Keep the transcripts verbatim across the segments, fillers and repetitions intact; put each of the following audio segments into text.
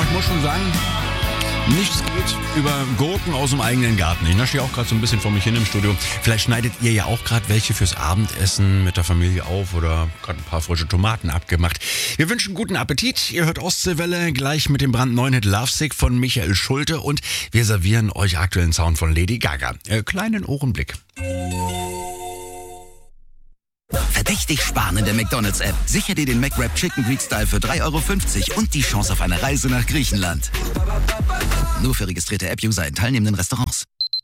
ich muss schon sagen, nichts geht über Gurken aus dem eigenen Garten. Ich nasche ja auch gerade so ein bisschen vor mich hin im Studio. Vielleicht schneidet ihr ja auch gerade welche fürs Abendessen mit der Familie auf oder gerade ein paar frische Tomaten abgemacht. Wir wünschen guten Appetit. Ihr hört Ostseewelle gleich mit dem brandneuen Hit Lovesick von Michael Schulte und wir servieren euch aktuellen Sound von Lady Gaga. Äh, kleinen Ohrenblick. Verdächtig sparen in der McDonald's-App. Sicher dir den McWrap Chicken Greek Style für drei Euro fünfzig und die Chance auf eine Reise nach Griechenland. Nur für registrierte App-User in teilnehmenden Restaurants.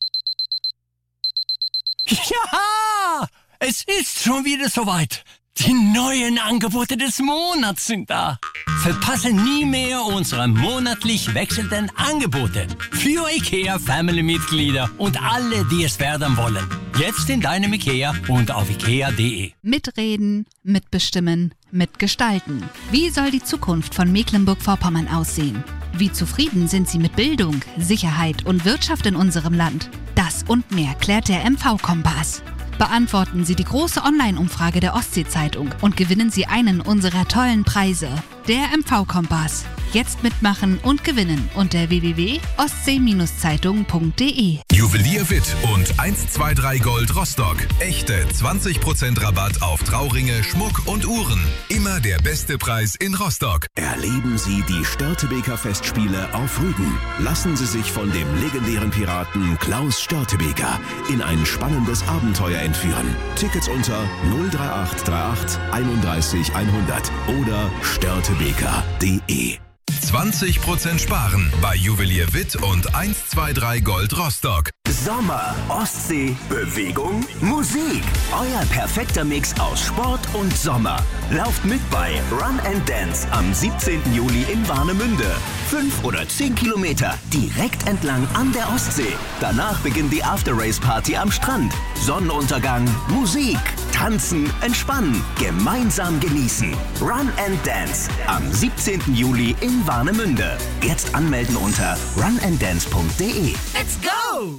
Ja, es ist schon wieder soweit. Die neuen Angebote des Monats sind da. Verpasse nie mehr unsere monatlich wechselnden Angebote. Für IKEA Family-Mitglieder und alle, die es werden wollen. Jetzt in deinem IKEA und auf ikea punkt de. Mitreden, mitbestimmen, mitgestalten. Wie soll die Zukunft von Mecklenburg-Vorpommern aussehen? Wie zufrieden sind Sie mit Bildung, Sicherheit und Wirtschaft in unserem Land? Das und mehr klärt der M V-Kompass. Beantworten Sie die große Online-Umfrage der Ostsee-Zeitung und gewinnen Sie einen unserer tollen Preise. Der M V-Kompass. Jetzt mitmachen und gewinnen unter w w w punkt ostsee Zeitung punkt de. Juwelier Witt und eins zwei drei Gold Rostock. Echte zwanzig Prozent Rabatt auf Trauringe, Schmuck und Uhren. Immer der beste Preis in Rostock. Erleben Sie die Störtebeker Festspiele auf Rügen. Lassen Sie sich von dem legendären Piraten Klaus Störtebeker in ein spannendes Abenteuer entführen. Tickets unter null drei acht drei acht einunddreißig hundert oder störtebeker punkt de. zwanzig Prozent sparen bei Juwelier Witt und eins zwei drei Gold Rostock. Sommer, Ostsee, Bewegung, Musik. Euer perfekter Mix aus Sport und Sommer. Lauft mit bei Run and Dance am siebzehnten Juli in Warnemünde. Fünf oder zehn Kilometer direkt entlang an der Ostsee. Danach beginnt die After-Race-Party am Strand. Sonnenuntergang, Musik, tanzen, entspannen, gemeinsam genießen. Run and Dance am siebzehnten Juli in Warnemünde. Jetzt anmelden unter run and dance punkt de. Let's go!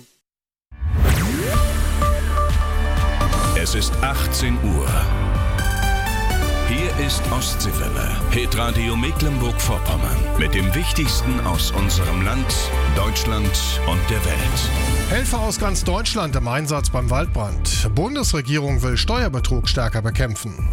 Es ist achtzehn Uhr. Hier ist Ostseewelle, Hitradio Mecklenburg-Vorpommern. Mit dem Wichtigsten aus unserem Land, Deutschland und der Welt. Helfer aus ganz Deutschland im Einsatz beim Waldbrand. Bundesregierung will Steuerbetrug stärker bekämpfen.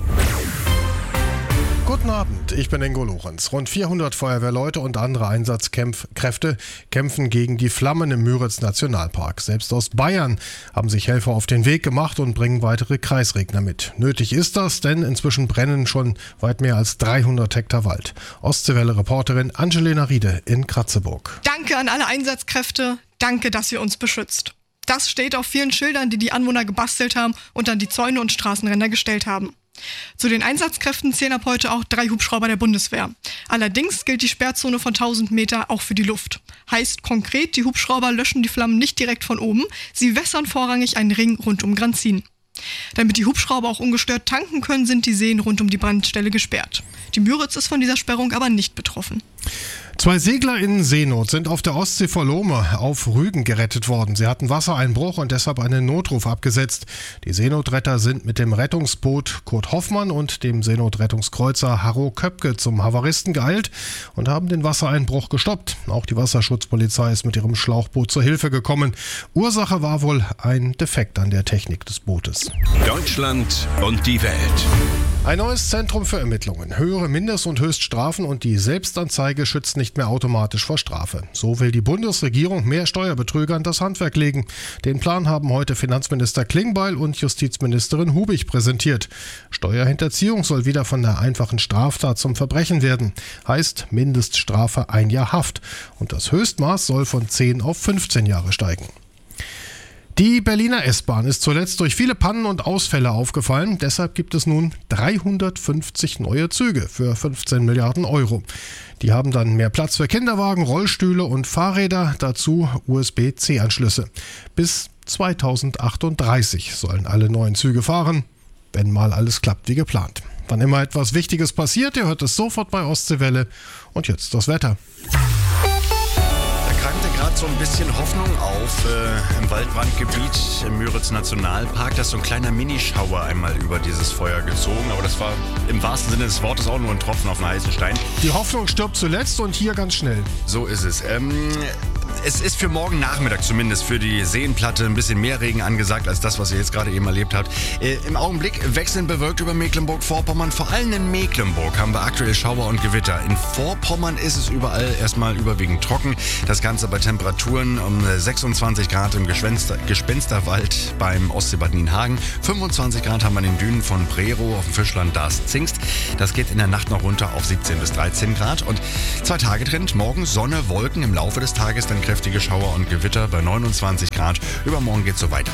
Guten Abend, ich bin Ingo Lorenz. Rund vierhundert Feuerwehrleute und andere Einsatzkräfte kämpfen gegen die Flammen im Müritz-Nationalpark. Selbst aus Bayern haben sich Helfer auf den Weg gemacht und bringen weitere Kreisregner mit. Nötig ist das, denn inzwischen brennen schon weit mehr als dreihundert Hektar Wald. Ostseewelle-Reporterin Angelina Riede in Kratzeburg. Danke an alle Einsatzkräfte, danke, dass ihr uns beschützt. Das steht auf vielen Schildern, die die Anwohner gebastelt haben und an die Zäune und Straßenränder gestellt haben. Zu den Einsatzkräften zählen ab heute auch drei Hubschrauber der Bundeswehr. Allerdings gilt die Sperrzone von tausend Meter auch für die Luft. Heißt konkret, die Hubschrauber löschen die Flammen nicht direkt von oben, sie wässern vorrangig einen Ring rund um Granzin. Damit die Hubschrauber auch ungestört tanken können, sind die Seen rund um die Brandstelle gesperrt. Die Müritz ist von dieser Sperrung aber nicht betroffen. Zwei Segler in Seenot sind auf der Ostsee vor Lohme auf Rügen gerettet worden. Sie hatten Wassereinbruch und deshalb einen Notruf abgesetzt. Die Seenotretter sind mit dem Rettungsboot Kurt Hoffmann und dem Seenotrettungskreuzer Harro Köpke zum Havaristen geeilt und haben den Wassereinbruch gestoppt. Auch die Wasserschutzpolizei ist mit ihrem Schlauchboot zur Hilfe gekommen. Ursache war wohl ein Defekt an der Technik des Bootes. Deutschland und die Welt. Ein neues Zentrum für Ermittlungen, höhere Mindest- und Höchststrafen und die Selbstanzeige schützt nicht mehr automatisch vor Strafe. So will die Bundesregierung mehr Steuerbetrügern das Handwerk legen. Den Plan haben heute Finanzminister Klingbeil und Justizministerin Hubig präsentiert. Steuerhinterziehung soll wieder von der einfachen Straftat zum Verbrechen werden. Heißt Mindeststrafe ein Jahr Haft. Und das Höchstmaß soll von zehn auf fünfzehn Jahre steigen. Die Berliner S-Bahn ist zuletzt durch viele Pannen und Ausfälle aufgefallen. Deshalb gibt es nun dreihundertfünfzig neue Züge für fünfzehn Milliarden Euro. Die haben dann mehr Platz für Kinderwagen, Rollstühle und Fahrräder, dazu U S B C Anschlüsse. Bis zweitausendachtunddreißig sollen alle neuen Züge fahren, wenn mal alles klappt wie geplant. Wann immer etwas Wichtiges passiert, ihr hört es sofort bei Ostseewelle. Und jetzt das Wetter. Der Krankente gerade gerade so ein bisschen Hoffnung auf äh, im Waldbrandgebiet im Müritz Nationalpark. Da ist so ein kleiner Minischauer einmal über dieses Feuer gezogen. Aber das war im wahrsten Sinne des Wortes auch nur ein Tropfen auf einen heißen Stein. Die Hoffnung stirbt zuletzt und hier ganz schnell. So ist es. Ähm, es ist für morgen Nachmittag zumindest für die Seenplatte ein bisschen mehr Regen angesagt als das, was ihr jetzt gerade eben erlebt habt. Äh, Im Augenblick wechselnd bewölkt über Mecklenburg-Vorpommern. Vor allem in Mecklenburg haben wir aktuell Schauer und Gewitter. In Vorpommern ist es überall erstmal überwiegend trocken. Das Ganze bei Temperaturen um sechsundzwanzig Grad im Gespenster, Gespensterwald beim Ostseebad Nienhagen. fünfundzwanzig Grad haben wir in den Dünen von Prerow auf dem Fischland Darß-Zingst. Das geht in der Nacht noch runter auf siebzehn bis dreizehn Grad. Und zwei Tage Trend. Morgen Sonne, Wolken, im Laufe des Tages dann kräftige Schauer und Gewitter bei neunundzwanzig Grad. Übermorgen geht's so weiter.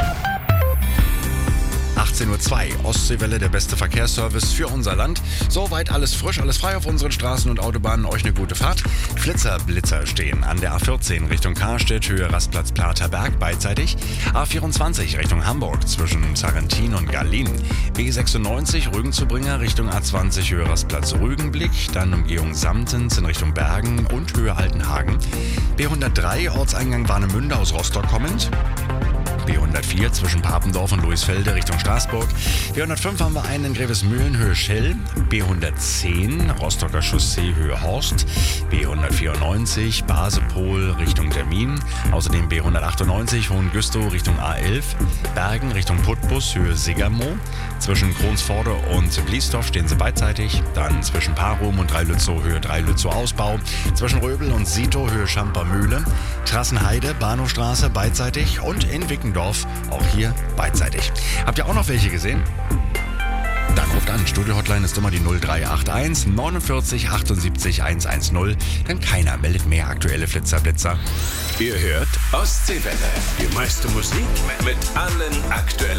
achtzehn Uhr zwei, Ostseewelle, der beste Verkehrsservice für unser Land. Soweit alles frisch, alles frei auf unseren Straßen und Autobahnen. Euch eine gute Fahrt. Flitzer-Blitzer stehen an der A vierzehn Richtung Karstedt, Höhe Rastplatz Platerberg, beidseitig. A vierundzwanzig Richtung Hamburg zwischen Sarrentin und Garlin. B sechsundneunzig Rügen-zu-Bringer Richtung A zwanzig, Höhe Rastplatz Rügenblick. Dann Umgehung Samtens in Richtung Bergen und Höhe Altenhagen. B hundertdrei Ortseingang Warnemünde aus Rostock kommend. B hundertvier zwischen Papendorf und Luisfelde Richtung Straßburg. B hundertfünf haben wir einen in Grevesmühlen, Höhe Schell. B hundertzehn Rostocker Chaussee, Höhe Horst. B hundertvierundneunzig Basepol Richtung Termin. Außerdem B hundertachtundneunzig Hohengüstow Richtung A elf. Bergen Richtung Putbus, Höhe Sigermoor. Zwischen Kronsforde und Bliesdorf stehen sie beidseitig. Dann zwischen Parum und Dreilützow, Höhe Dreilützow Ausbau. Zwischen Röbel und Sito, Höhe Schampermühle. Trassenheide, Bahnhofstraße beidseitig. Und in Wickendorf auch hier beidseitig. Habt ihr auch noch welche gesehen? Dann ruft an. Studio-Hotline ist immer die null drei acht eins neunundvierzig achtundsiebzig hundertzehn. Denn keiner meldet mehr aktuelle Flitzer-Blitzer. Ihr hört Ostseewelle. Die meiste Musik mit allen aktuellen